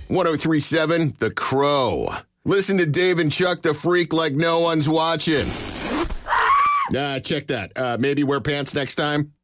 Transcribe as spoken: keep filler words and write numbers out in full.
ten thirty-seven The Crow. Listen to Dave and Chuck the Freak like no one's watching. Ah, check that. Uh, maybe wear pants next time.